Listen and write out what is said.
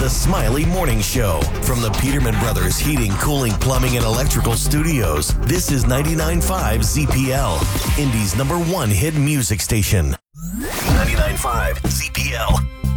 the Smiley Morning Show from the Peterman Brothers Heating, Cooling, Plumbing, and Electrical Studios. This is 99.5 ZPL, Indy's #1 hit music station. 99.5 ZPL.